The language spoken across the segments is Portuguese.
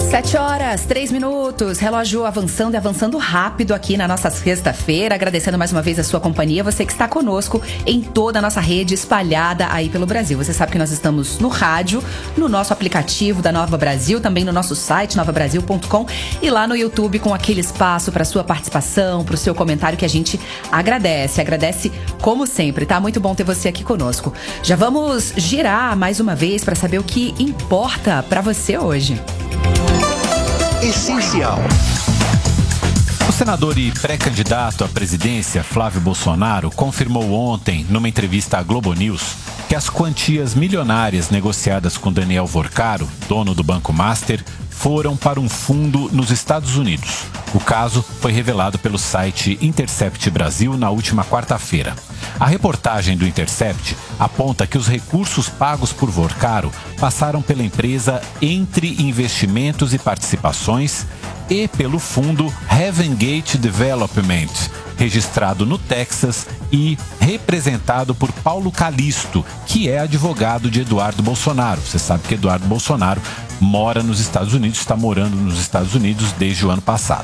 7h03, relógio avançando e avançando rápido aqui na nossa sexta-feira, agradecendo mais uma vez a sua companhia, você que está conosco em toda a nossa rede espalhada aí pelo Brasil. Você sabe que nós estamos no rádio, no nosso aplicativo da Nova Brasil, também no nosso site novabrasil.com e lá no YouTube com aquele espaço para sua participação, para o seu comentário que a gente agradece como sempre, tá? Muito bom ter você aqui conosco. Já vamos girar mais uma vez para saber o que importa para você hoje. Essencial. O senador e pré-candidato à presidência, Flávio Bolsonaro, confirmou ontem, numa entrevista à Globo News, que as quantias milionárias negociadas com Daniel Vorcaro, dono do Banco Master, foram para um fundo nos Estados Unidos. O caso foi revelado pelo site Intercept Brasil na última quarta-feira. A reportagem do Intercept aponta que os recursos pagos por Vorcaro passaram pela empresa Entre Investimentos e Participações e pelo fundo Heaven Gate Development, registrado no Texas e representado por Paulo Calisto, que é advogado de Eduardo Bolsonaro. Você sabe que Eduardo Bolsonaro mora nos Estados Unidos, está morando nos Estados Unidos desde o ano passado.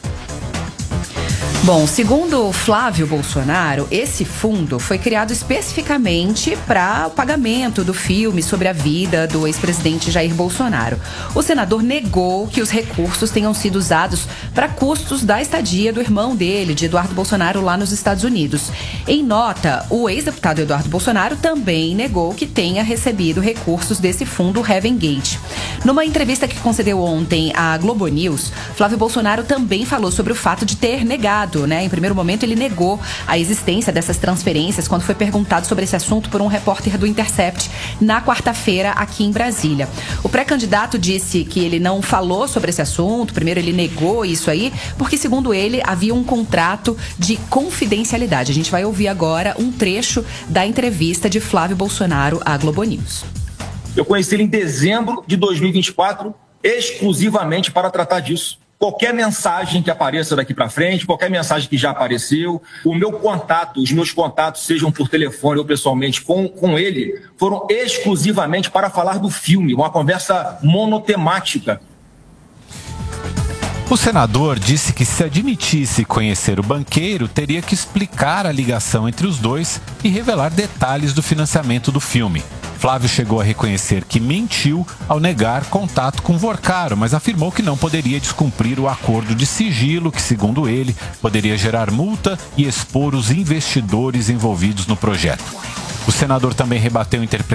Bom, segundo Flávio Bolsonaro, esse fundo foi criado especificamente para o pagamento do filme sobre a vida do ex-presidente Jair Bolsonaro. O senador negou que os recursos tenham sido usados para custos da estadia do irmão dele, de Eduardo Bolsonaro, lá nos Estados Unidos. Em nota, o ex-deputado Eduardo Bolsonaro também negou que tenha recebido recursos desse fundo Heaven Gate. Numa entrevista que concedeu ontem à Globo News, Flávio Bolsonaro também falou sobre o fato de ter negado, em primeiro momento, ele negou a existência dessas transferências quando foi perguntado sobre esse assunto por um repórter do Intercept na quarta-feira aqui em Brasília. O pré-candidato disse que ele não falou sobre esse assunto, primeiro ele negou isso aí, porque segundo ele havia um contrato de confidencialidade. A gente vai ouvir agora um trecho da entrevista de Flávio Bolsonaro à Globo News. Eu conheci ele em dezembro de 2024, exclusivamente para tratar disso. Qualquer mensagem que apareça daqui para frente, qualquer mensagem que já apareceu, os meus contatos, sejam por telefone ou pessoalmente com ele, foram exclusivamente para falar do filme, uma conversa monotemática. O senador disse que se admitisse conhecer o banqueiro, teria que explicar a ligação entre os dois e revelar detalhes do financiamento do filme. Flávio chegou a reconhecer que mentiu ao negar contato com Vorcaro, mas afirmou que não poderia descumprir o acordo de sigilo que, segundo ele, poderia gerar multa e expor os investidores envolvidos no projeto. O senador também rebateu